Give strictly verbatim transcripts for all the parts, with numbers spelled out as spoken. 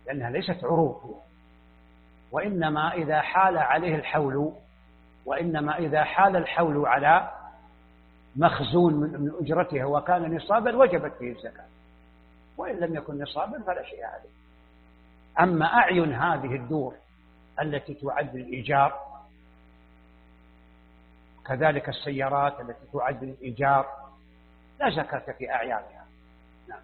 لأنها ليست عروض، وإنما إذا حال عليه الحول وإنما إذا حال الحول على مخزون من أجرتها وكان نصابا وجبت فيه الزكاة، وإن لم يكن نصابا فلا شيء عليه. أما أعين هذه الدور التي تعد للإيجار، كذلك السيارات التي تعد للإيجار، لا زكاة في أعيانها. نعم.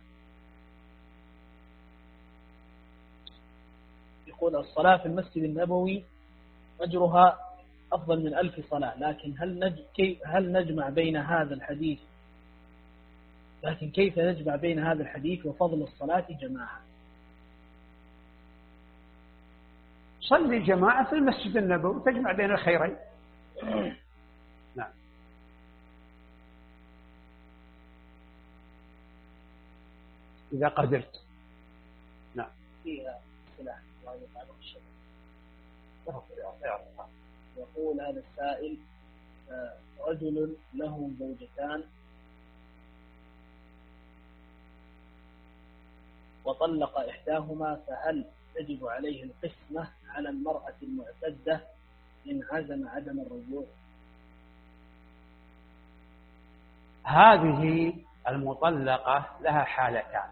يقول الصلاة في المسجد النبوي أجرها أفضل من ألف صلاة، لكن هل نج... كيف هل نجمع بين هذا الحديث لكن كيف نجمع بين هذا الحديث وفضل الصلاة جماعة؟ صلي جماعة في المسجد النبوي تجمع بين الخيرين. نعم. إذا قدرت. نعم. فيها سلاح يقول هذا السائل: رجل له زوجتان وطلق إحداهما، فهل تجب عليه القسمة على المرأة المعتدة إن عزم عدم الرجوع؟ هذه المطلقة لها حالتان: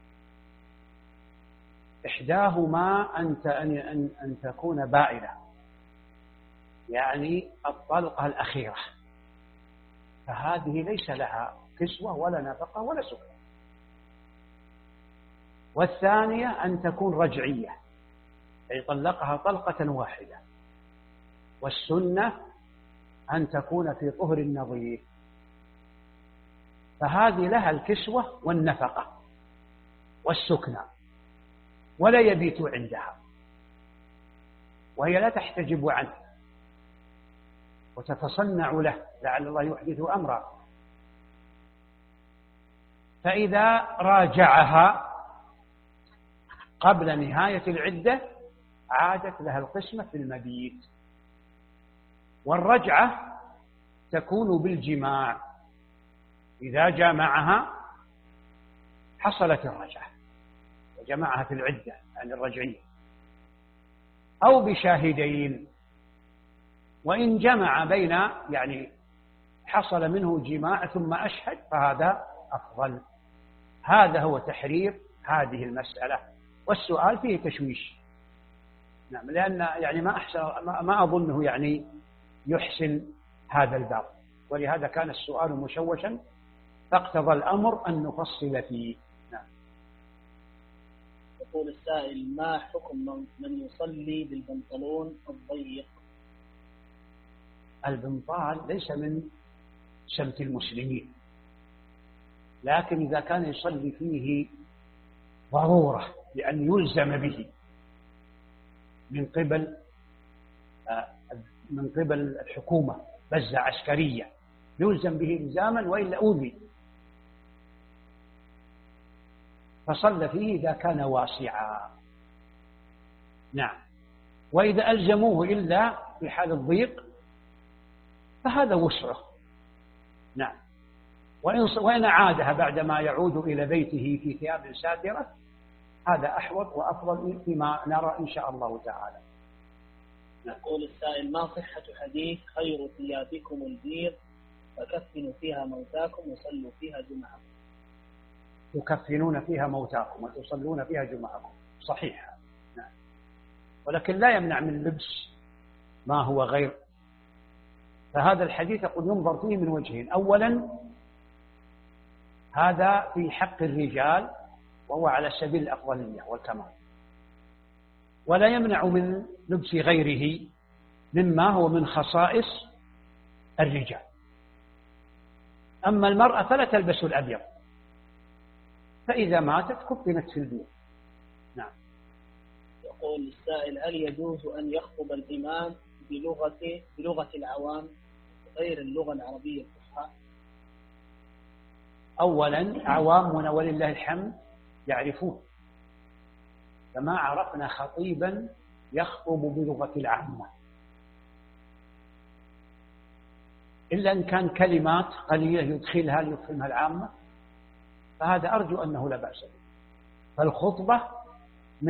إحداهما أن أن أن تكون بائنة، يعني الطلقة الأخيرة، فهذه ليس لها كسوة ولا نفقة ولا سكن. والثانية أن تكون رجعية، أي طلقها طلقة واحدة، والسنة أن تكون في طهر النظيف، فهذه لها الكسوة والنفقة والسكنى ولا يبيت عندها، وهي لا تحتجب عنه وتتصنع له لعل الله يحدث أمرا. فإذا راجعها قبل نهاية العدة عادت لها القسمة في المبيت. والرجعة تكون بالجماع، إذا جامعها حصلت الرجعة وجمعها في العدة عن الرجعية، أو بشاهدين، وإن جمع بين يعني حصل منه جماع ثم أشهد فهذا أفضل. هذا هو تحرير هذه المسألة، والسؤال فيه تشويش. نعم، لأن يعني ما أحسن ما أظنه يعني يحسن هذا الباب، ولهذا كان السؤال مشوشا فاقتضى الأمر أن نفصل فيه. نعم. يقول السائل: ما حكم من يصلي بالبنطلون الضيق؟ البنطال ليس من سمت المسلمين، لكن إذا كان يصلي فيه ضرورة لأن يلزم به من قبل من قبل الحكومة، بزة عسكرية يلزم به إلزاما وإلا أوذي، فصلى فيه إذا كان واسعا. نعم. وإذا ألزموه إلا في حال الضيق فهذا وسعه. نعم. وإن عادها بعدما يعود إلى بيته في ثياب ساترة هذا أحوط وأفضل فيما نرى إن شاء الله تعالى. يقول السائل: ما صحة حديث خير ثيابكم البيض فكفنوا فيها موتاكم وصلوا فيها جمعكم؟ تكفنون فيها موتاكم وتصلون فيها جمعكم، صحيح. نعم. ولكن لا يمنع من لبس ما هو غير. فهذا الحديث قد ينظر فيه من وجهين: أولا هذا في حق الرجال وهو على سبيل الأفضلية والكمال، ولا يمنع من لبس غيره مما هو من خصائص الرجال. أما المرأة فلا تلبس الأبيض، فإذا ماتت كفنت في البيض. نعم. يقول السائل: هل يجوز أن يخطب الإمام بلغة بلغة العوام غير اللغة العربية الفصحى؟ أولا عوامنا ولله الحمد يعرفون، فما عرفنا خطيبا يخطب بلغة العامة إلا إن كان كلمات قليلة يدخلها ليفهمها العامة، فهذا أرجو أنه لا بأس به. فالخطبة